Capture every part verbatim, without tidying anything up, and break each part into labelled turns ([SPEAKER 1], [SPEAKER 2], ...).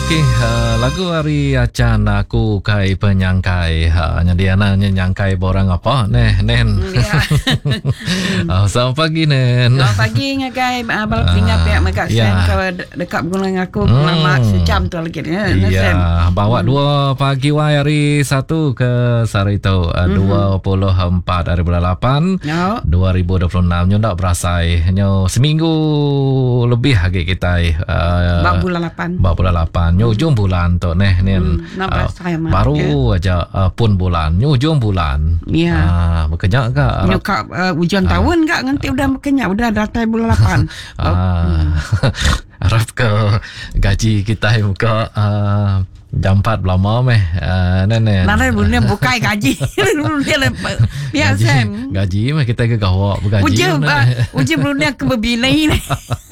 [SPEAKER 1] Okey, uh, lagu hari acan aku kai penyangkai. Ha, jadi ana nyangkai borang apa neh nen.
[SPEAKER 2] Ya.
[SPEAKER 1] uh, selamat pagi nen.
[SPEAKER 2] Selamat pagi ngagai abang uh, tinggal pihak megak
[SPEAKER 1] ya.
[SPEAKER 2] sen kalau de- dekat gunung aku hmm. lama sejam tu lagi ya.
[SPEAKER 1] Ya, bawa hmm. dua pagi wai hari satu ke Sarito uh, hmm. dua puluh empat hari bulan lapan
[SPEAKER 2] no.
[SPEAKER 1] dua ribu dua puluh enam nyo ndak berasai nyo seminggu lebih lagi kita uh,
[SPEAKER 2] bak bulan lapan.
[SPEAKER 1] Bak bulan lapan nyo ujung bulan tu neh nen
[SPEAKER 2] hmm. uh,
[SPEAKER 1] baru ya. aja uh, pun bulan nyo ujung bulan
[SPEAKER 2] ya
[SPEAKER 1] uh, bekerja ke
[SPEAKER 2] nyo kak uh, ujian uh, tahun kak nanti udah bekerja udah datai bulan lapan.
[SPEAKER 1] ah uh, harap ke gaji kita muka uh, jam empat lama meh uh, nenek
[SPEAKER 2] nanti bulan bukai gaji dia biasa
[SPEAKER 1] gaji meh kita ke gawak bergaji
[SPEAKER 2] ujian ujian bulan ke berbini ni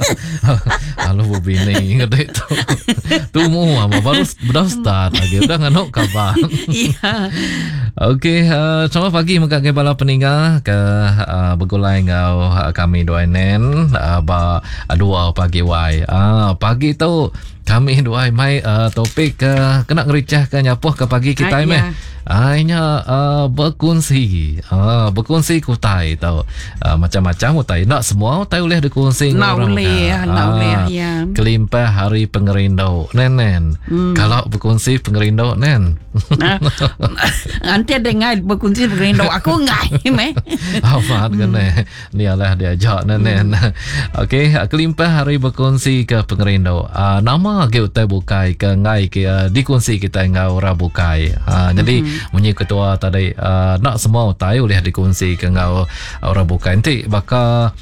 [SPEAKER 1] kalau berbini ingat itu tu mu ama baru baru start lagi udah nganok kabar.
[SPEAKER 2] Iya.
[SPEAKER 1] Okey, uh, selamat pagi muka kepala peninggal ke uh, bergulai ngau uh, kami dua nen uh, ba dua pagi wai. Ah uh, pagi tu kami dua mai uh, topik uh, kena ngericah ke nyapuh ke pagi kita meh. Ainya uh, berkongsi uh, berkongsi kutai tau uh, macam-macam kutai nak semua kutai boleh dikongsi
[SPEAKER 2] nak boleh ya nak boleh ya
[SPEAKER 1] kelimpah hari pengerindau nenen hmm. kalau berkongsi pengerindau nen
[SPEAKER 2] nah, nanti ada ngai berkongsi pengerindau aku ngai meh
[SPEAKER 1] apa kan eh ni lah diajak nenen hmm. okey kelimpah hari berkongsi ke pengerindau uh, nama ke utai bukai ke ngai ke uh, dikongsi kita ngau ra bukai uh, jadi hmm. Munyi ketua tadi uh, nak semua utai boleh dikongsi ke ngau orang bukan nanti bakal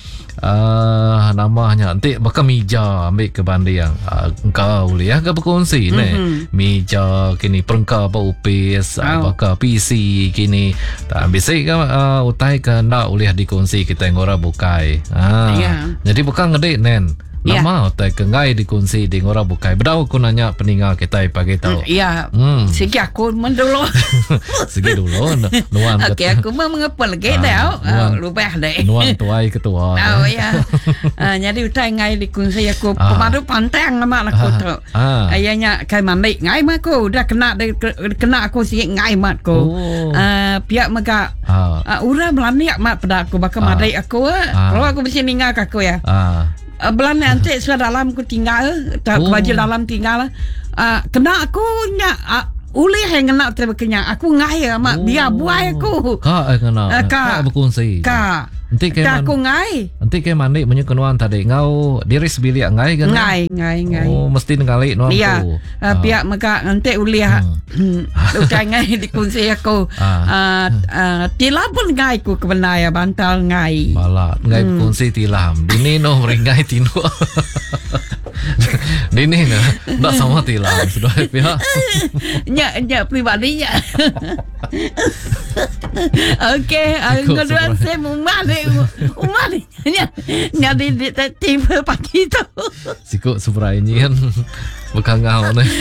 [SPEAKER 1] uh, namanya nanti bakal mija ambil ke bandi yang uh, engkau boleh agak berkongsi mm-hmm. ne mija kini perengkau apa upis oh. uh, bakal P C kini tak bisik kan uh, utai ke nak boleh dikongsi kita yang orang bukai uh, yeah. Jadi bukan ngedek nen nama yeah. utai ke ngai dikongsi di orang bukai bedau aku nanya peninggal kita pagi tahu
[SPEAKER 2] ya hmm. Segi aku mendulu
[SPEAKER 1] segi dulu nuan
[SPEAKER 2] okey aku mah mengapa lagi dah lubah deh
[SPEAKER 1] nuan tuai ketua
[SPEAKER 2] oh ya uh, jadi utai ngai dikongsi aku ah. Pemadu pantang nama aku tu ah. Ayahnya kai mandi ngai mak aku dah kena kena aku sikit ngai mat aku oh. uh, pihak mega ah. uh, ura melani mat pada aku bakal ah. Mandi aku ah. Kalau aku mesti ninggal aku ya ah. Uh, belan nanti sudah dalam aku tinggal tak oh. Baju dalam tinggal uh, kena aku nyak uh, ulih yang kena terkena aku ngai mak oh. Dia buai aku
[SPEAKER 1] kak kena uh, kak berkongsi
[SPEAKER 2] kak
[SPEAKER 1] nanti kayak
[SPEAKER 2] aku ngai
[SPEAKER 1] nanti kayak mandi punya kenuan tadi ngau diri sebilik ngai kan
[SPEAKER 2] ngai ngai ngai
[SPEAKER 1] oh mesti ngali nuan
[SPEAKER 2] iya uh, ah. Pihak maka nanti ulih hmm. Ukai ngai dikongsi aku ah. uh, uh, tilam pun ngai ku kebenaya bantal ngai
[SPEAKER 1] malah ngai hmm. Berkongsi tilam dini no meringai tino dini na tak sama tilam sudah pihak
[SPEAKER 2] nyak nyak pribadinya. Okey, kedua saya umah ni, umah ni, nyak di tim pagi tu.
[SPEAKER 1] Sikut seberai ni kan, bukan ngau ni.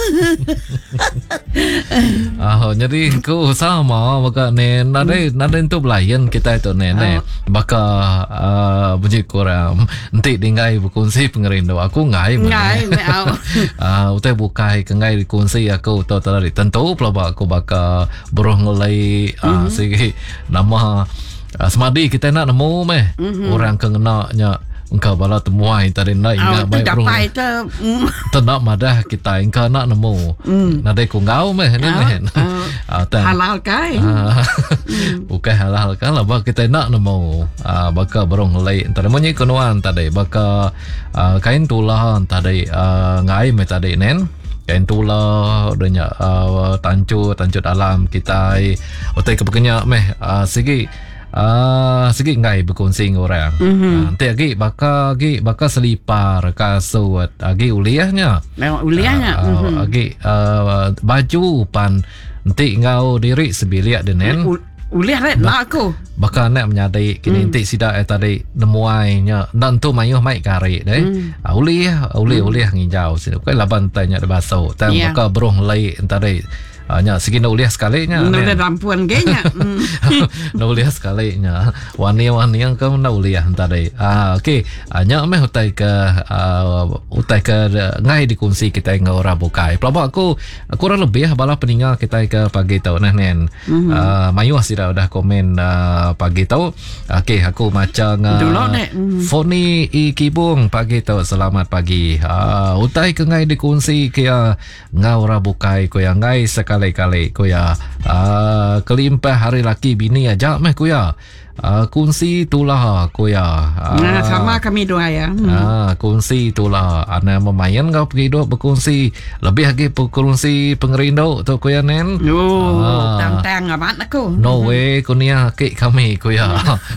[SPEAKER 1] Ah, jadi ku sama bukan ni, nade nade tu belayan kita itu ni, ni, baka bunyi korang, nanti dingai berkongsi pengerindau aku ngai,
[SPEAKER 2] ngai,
[SPEAKER 1] ah, utai bukai kengai dikongsi aku tahu tadi tentu pelabak aku baka beruh ngelai ah segi nama uh, semadi kita nak nemu meh mm-hmm. Orang kengenaknya engkau bala temuai tadi nak ingat
[SPEAKER 2] oh,
[SPEAKER 1] baik bro tenak madah kita engkau nak nemu mm. Nadai ku ngau meh ni meh
[SPEAKER 2] uh, halal kai uh,
[SPEAKER 1] mm. Bukan halal kan lah bak kita nak nemu uh, baka beruh ngelai tadi munyi kenuan tadi baka uh, kain tulah tadi uh, ngai meh tadi nen kain tulah adanya uh, tancu tancu dalam kita otai kepekenya meh uh, segi uh, segi ngai berkongsi orang mm-hmm. uh, nanti lagi baka lagi baka selipar kasut lagi uliahnya
[SPEAKER 2] memang uliahnya
[SPEAKER 1] uh, mm-hmm. lagi uh, baju pan nanti ngau diri sebiliak denen uh,
[SPEAKER 2] ulih red nak aku
[SPEAKER 1] bakal nak menyadai kini nanti mm. Sidak eh tadi nemuainya dan tu mayuh mai kari deh mm. uh, ulih ulih mm. ulih ngijau sini kai laban tanya de baso tam yeah. Bakal beruh lai tadi uh, nya segi nak uliah sekali nya.
[SPEAKER 2] Nak rampuan genya.
[SPEAKER 1] Nak uliah sekali nya. Wani-wani yang kau nak uliah tadi. Ah okey. Uh, nya meh utai ke uh, utai ke ngai dikongsi kita ngau rabukai. Pelabak aku kurang lebih bala peninga kita ke pagi tau nah nen. Mm-hmm. Uh, mayu sira dah komen uh, pagi tau. Okey aku macam uh, mm. Foni i Kibung pagi tau selamat pagi. Uh, utai ke ngai dikongsi ke uh, ngau rabukai ko yang ngai sekali-kali ko ya uh, kelimpah hari laki bini aja meh ko ya. Uh, kunci itulah ko ya. Uh,
[SPEAKER 2] nah, sama kami doa ya. Hmm.
[SPEAKER 1] Ah, kunci itulah. Ana memayan kau pergi dok berkunci. Lebih lagi berkunci pengerindo tu ko ya nen.
[SPEAKER 2] Oh, ah. tang-tang amat aku.
[SPEAKER 1] No way ko nia ke kami ko ya.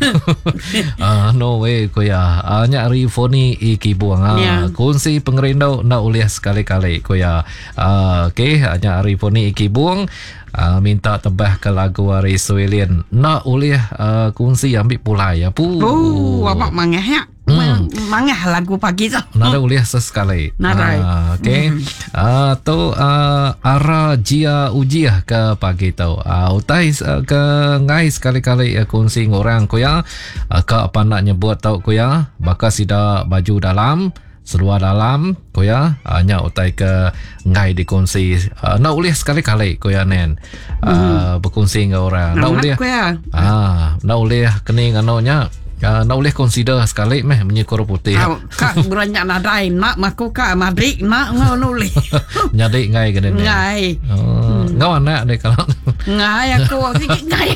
[SPEAKER 1] Ah, no way ko ya. Ah, nyari Foni i Kibung. Ah, yeah. Kunci pengerindo nak uliah sekali-kali ko ya. Ah, okey, nyari Foni i Kibung. Uh, minta tebah ke lagu Ari Suilian nak oleh uh, kunci ambil pulai ya pu.
[SPEAKER 2] Oh, apa mangah ya? Hmm. Mangah lagu pagi tu.
[SPEAKER 1] Nada oleh sesekali.
[SPEAKER 2] Nada.
[SPEAKER 1] Uh, Okey. Hmm. Uh, tu uh, ara jia ujiah ke pagi tu. Uh, utai uh, ke ngai sekali-kali uh, kunci orang ko ya. Uh, ke apa nak nyebut tau ko ya. Bakal sida baju dalam seluar dalam ko ya hanya uh, utai ke ngai dikongsi uh, nak ulih sekali-kali ko ya nen uh, mm. berkongsi dengan orang nak ulih ah nak ulih kening anonya uh, nak ulih consider sekali meh menyekur putih
[SPEAKER 2] oh, kak beranyak nadai nak maku kak madik nak ngau nulih
[SPEAKER 1] nyadik ngai ke nen
[SPEAKER 2] ngai
[SPEAKER 1] oh, hmm. ngau anak deh kalau
[SPEAKER 2] ngai aku sikit ngai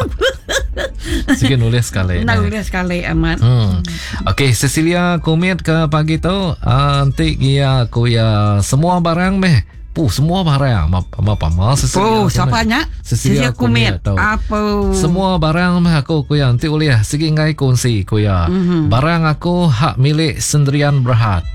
[SPEAKER 1] sikit nulis sekali
[SPEAKER 2] nulis sekali amat.
[SPEAKER 1] hmm. Okey, Cecilia komit ke pagi tu uh, nanti ya aku ya semua barang meh pu semua barang apa apa apa
[SPEAKER 2] Cecilia oh siapanya
[SPEAKER 1] Cecilia komit
[SPEAKER 2] apa
[SPEAKER 1] semua barang meh aku aku ya nanti uliah segi ngai kongsi aku ya mm-hmm. barang aku hak milik sendirian berhad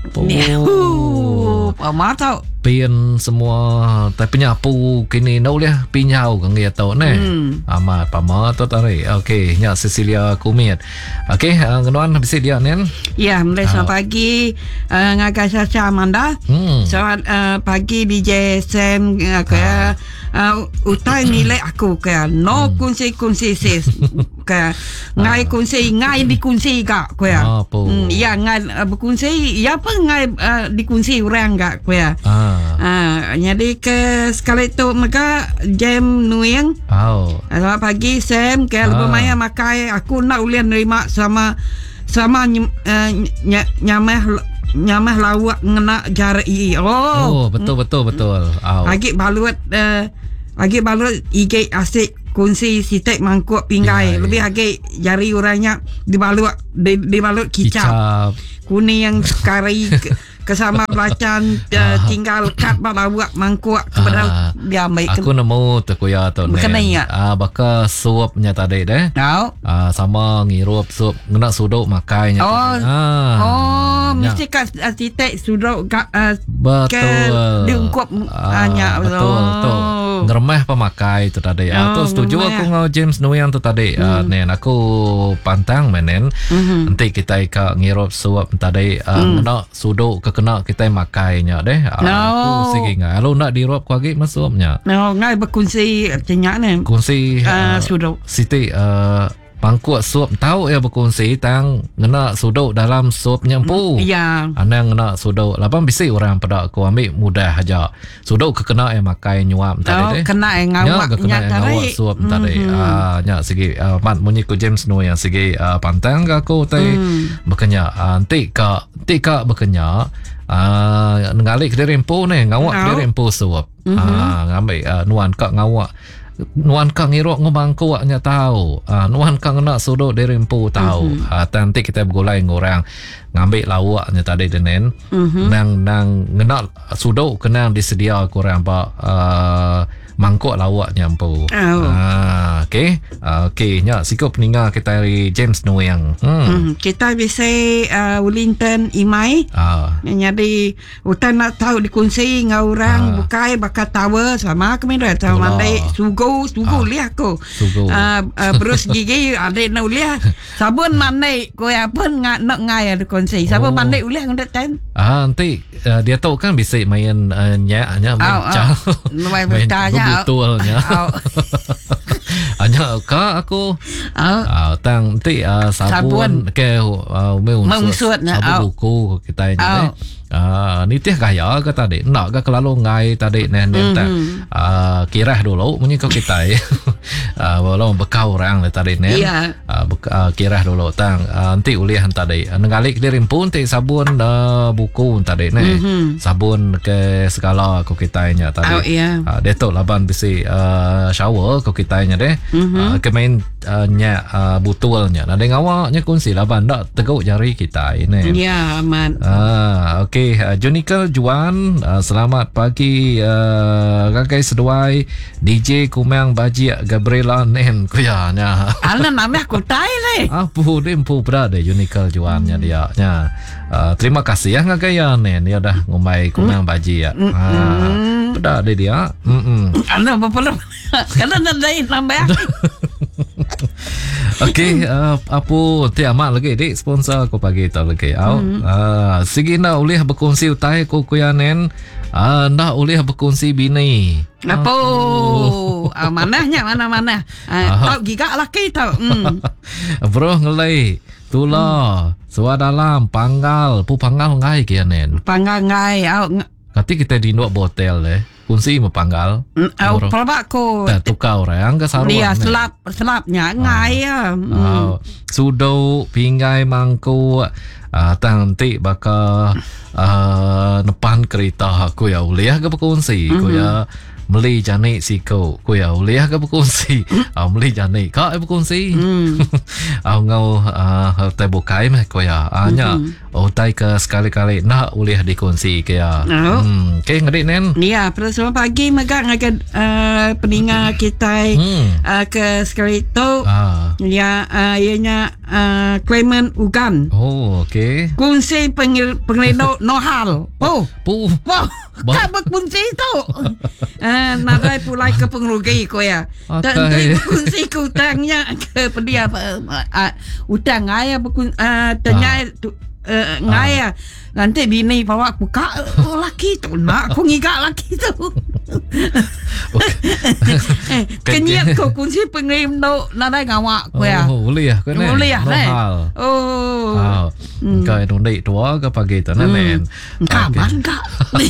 [SPEAKER 2] oh apa tau
[SPEAKER 1] pin semua tapi nyapu kini nak boleh pinyau kan dia tahu ne hmm. amat pama tu tadi okey nya Cecilia Kumit okey uh, kenuan habis dia nen
[SPEAKER 2] ya mulai selamat uh. pagi uh, ngagai Sasha Amanda hmm. selamat uh, pagi D J Sam uh, ke uh, utai nilai aku ke no hmm. kunci kunci sis ke ngai kunci ngai dikunci kak ke ya hmm, ya ngai uh, berkunci ya apa ngai uh, dikunci orang kak ke ya ah. Ah, jadi ke sekali tu mereka jam nuing. Oh. Selamat pagi Sam. Ke lebih maya makai aku nak ulian nerima sama sama ny, uh, ny, nyamah nyamah lawak ngena jari. Oh.
[SPEAKER 1] Oh, betul betul betul.
[SPEAKER 2] Oh. Lagi balut uh, lagi balut ige asik kunci sitek mangkuk pinggai. Lebih lagi jari orangnya dibalut di, dibalut kicap. kicap. Kuning yang kari kesama belacan uh, tinggal kat pada buat mangkuk kepada dia ambil
[SPEAKER 1] aku nemu tu kuya tu
[SPEAKER 2] ni
[SPEAKER 1] ah baka suapnya tadi deh
[SPEAKER 2] tahu
[SPEAKER 1] ah sama ngirup suap ngena suduk makainya
[SPEAKER 2] oh ah oh mesti kat titik suduk uh,
[SPEAKER 1] betul
[SPEAKER 2] diungkup hanya
[SPEAKER 1] ah, betul betul ngeremeh pemakai tu tadi oh, ah tu setuju aku ngau James Nuyan tu tadi hmm. uh, nen aku pantang menen mm-hmm. nanti kita ika ngirup suap tadi uh, mm. ngena suduk kena kita makainya deh. No. Aku segi ngai. Kalau nak diruap kuagi masuknya.
[SPEAKER 2] No, ngai berkunci cenyak ni.
[SPEAKER 1] Kunci
[SPEAKER 2] uh, uh, suduk.
[SPEAKER 1] Siti uh, pangkuat suap tahu ya berkunci tang ngena suduk dalam suap nyampu.
[SPEAKER 2] Ya.
[SPEAKER 1] Yeah. Anang ngena suduk. Lapan bisi orang pada aku ambil mudah aja. Suduk ke kena yang makai nyuap tadi
[SPEAKER 2] oh,
[SPEAKER 1] deh.
[SPEAKER 2] Kena yang ngawak
[SPEAKER 1] kena yang ngawak suap mm-hmm. tadi. Ah, nya segi uh, mat munyi ku James no yang segi uh, pantang ke aku tadi mm. berkenya uh, nanti ka tika berkenya ah uh, ngalik dari rempo ni ngawak oh. dari rempo suap. Mm-hmm. Ah ngambil uh, nuan kak ngawak nuan kang irok ngomang kuatnya tahu uh, nuan kang nak sudut dari rempo tahu mm-hmm. uh, nanti kita bergulai ngorang ngambil lawaknya tadi denen mm-hmm. nang nang ngena sudut kena disedia kurang pak uh, mangkuk lawak nyampu. Oh. Ah, okey. Ah, okey, nya sikup ninga kita dari James Noyang. Hmm.
[SPEAKER 2] hmm. Kita bisa uh, Wellington Imai. Ah. Jadi utan nak tahu dikunci dengan orang ah. bukai bakal tawa sama kami dah tahu mandai sugo sugo ah. lihat ko. Sugo. Ah, uh, berus gigi ada nak lihat. Sabun mandai ko apa nak nak ngai ada kunci. Sabun oh. mandai lihat ndak ten.
[SPEAKER 1] Ah, nanti uh, dia tahu kan bisa main uh, nyak nya main
[SPEAKER 2] oh,
[SPEAKER 1] cal.
[SPEAKER 2] Oh. Main bertanya
[SPEAKER 1] butulnya. Hanya ka aku uh, tang ti uh, sabun, sabun. ke uh,
[SPEAKER 2] meungsut
[SPEAKER 1] sabun buku kita ini. Ah, ni teh gaya ke tadi nak ke kelalu ngai tadi nen nen tak ah kirah dulu munyi ko kita ah walau bekau orang le tadi nen ah kirah dulu tang nanti uliah tadi ngalik dirim pun teh sabun buku tadi nen sabun ke segala ko kita nya tadi ah detok laban bisi shower ko kita nya deh ke main nya butulnya ada ngawaknya kunci laban dak teguk jari kita ini
[SPEAKER 2] ya aman
[SPEAKER 1] ah okey. Okay, uh, Junikal Juan, uh, selamat pagi uh, Kakai Seduai D J Kumang Baji Gabriela Nen kuyanya.
[SPEAKER 2] Ala nama aku tai le.
[SPEAKER 1] Apu dempu berada Junikal Juannya dia nya. Uh, terima kasih ya Kakai ya Nen dia dah ngumai Kumang Baji ya. Ah, berada dia. Hmm.
[SPEAKER 2] Ala apa Kana lain nambah.
[SPEAKER 1] Okey, uh, apa tiamat lagi dik sponsor ko pagi tau lagi. Au. Mm-hmm. Uh, sige na ulih berkongsi utai ko kuyanen. Ah, uh, nak ulih berkongsi bini.
[SPEAKER 2] Apa? Oh, uh, manahnya mana-mana. Uh, tau giga laki tau. Mm.
[SPEAKER 1] Bro ngelai. Tula, mm. Suara dalam panggal, pu panggal ngai kianen.
[SPEAKER 2] Panggal ngai au.
[SPEAKER 1] Kati kita di nuak botel eh. Kunci mepanggal.
[SPEAKER 2] Au pelabak ko.
[SPEAKER 1] Tak tukar orang ke saruan.
[SPEAKER 2] Dia selap selapnya ngai ya.
[SPEAKER 1] Ah. Sudo pinggai mangku ah tanti baka ah depan kereta aku ya uliah ke berkunci ko ya meli jani siko ko ya uliah ke berkunci ah meli jani ka berkunci au ngau ah tai bukai meh ko ya anya oh tai ke sekali-kali nak uliah dikunci ke ya. Hmm ke ngadik nen.
[SPEAKER 2] Ya, pada selamat pagi megak ngakan uh, peninga kita hmm. uh, ke sekali tu. Ah. Ya, uh, ianya uh, Clement Ugan.
[SPEAKER 1] Oh, okey.
[SPEAKER 2] Kunci pengir pengelino nohal. Oh,
[SPEAKER 1] pu.
[SPEAKER 2] Wow. Tak berkunci tu. Uh, nadai pulai ke pengerugi ko ya. Dan kunci ku utangnya ke pedia uh, utang ayah berkun uh, tanya tu Uh, ngaya nanti bini bawa buka oh, laki tu nak aku ngigak laki tu. Eh kenyat ko kunci pengirim no nadai ngawak ko ya.
[SPEAKER 1] Oh boleh ya ko ne.
[SPEAKER 2] Boleh ya ne.
[SPEAKER 1] Oh. Ah. Kai dong dei tua ke pagi tu nen.
[SPEAKER 2] Kapan kak?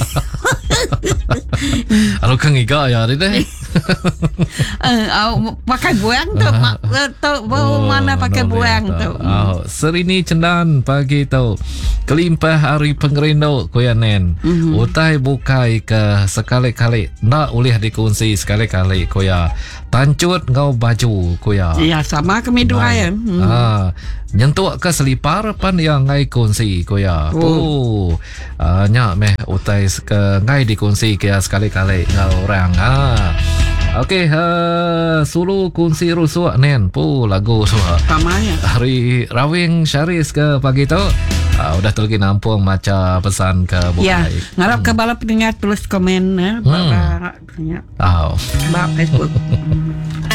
[SPEAKER 1] Alo kang ngigak ya deh.
[SPEAKER 2] Eh pakai buang tu tu mana pakai buang tu.
[SPEAKER 1] Oh Serini Cendan pagi tu kelimpah hari pengerindau koyanen mm-hmm. utai bukai ke sekali-kali nak ulih dikunci sekali-kali koya tancut ngau baju koya
[SPEAKER 2] ya sama kami dua ya hmm.
[SPEAKER 1] ah nyentuh ke selipar pan yang ngai kunci koya oh, oh. Uh, nya meh utai ke ngai dikunci ke sekali-kali ngau orang ah. Okey, uh, sulu kunci rusuk nen pu lagu semua.
[SPEAKER 2] Tamanya.
[SPEAKER 1] Hari Rawing Syaris ke pagi tu. Uh, udah terlagi nampung maca pesan ke bukai.
[SPEAKER 2] Ya, ngarap hmm. ke bala pendengar tulis komen ya. Hmm. Bak, bak,
[SPEAKER 1] oh.
[SPEAKER 2] bak Facebook.